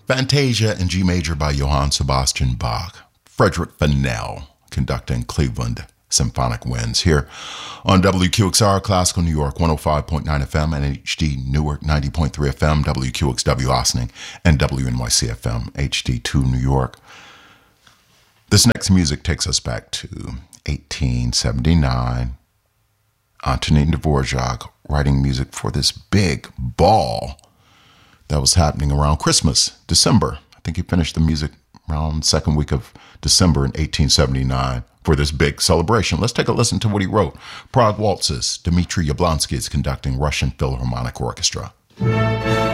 Fantasia in G major by Johann Sebastian Bach. Frederick Fennell conducting Cleveland Symphonic Winds here on WQXR Classical New York 105.9 FM and HD Newark 90.3 FM, WQXW Ossining, and WNYC FM HD2 New York. This next music takes us back to 1879. Antonin Dvorak writing music for this big ball that was happening around Christmas, December. I think he finished the music around second week of December in 1879 for this big celebration. Let's take a listen to what he wrote. Prague Waltzes. Dmitri Yablonsky is conducting Russian Philharmonic Orchestra.